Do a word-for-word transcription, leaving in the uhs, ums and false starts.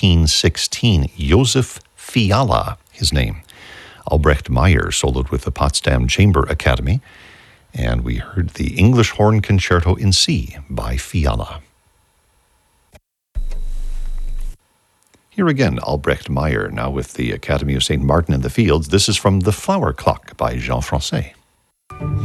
eighteen sixteen. Josef Fiala, his name. Albrecht Meyer soloed with the Potsdam Chamber Academy, and we heard the English Horn Concerto in C by Fiala. Here again, Albrecht Meyer, now with the Academy of Saint Martin in the Fields. This is from The Flower Clock by Jean Francais.